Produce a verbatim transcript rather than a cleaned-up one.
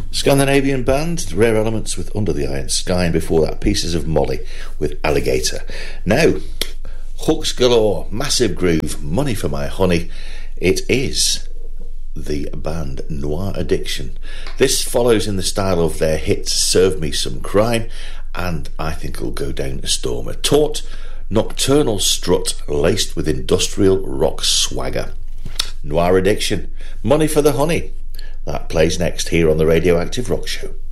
Scandinavian band, Rare Elements with Under the Iron Sky, and before that Pieces of Molly with Alligator. Now, hooks galore, massive groove, Money for My Honey. It is the band Noir Addiction. This follows in the style of their hit Serve Me Some Crime, and I think it'll go down a storm. A taut, nocturnal strut laced with industrial rock swagger. Noir Addiction, Money for the Honey. That plays next here on the Radioactive Rock Show.